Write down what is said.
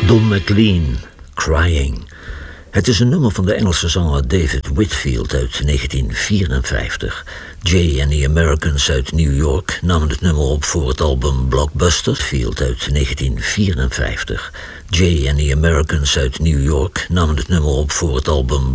Don McLean, Crying. Het is een nummer van de Engelse zanger David Whitfield uit 1954. Jay and the Americans uit New York namen het nummer op voor het album Blockbuster Field uit 1954. Jay and the Americans uit New York namen het nummer op voor het album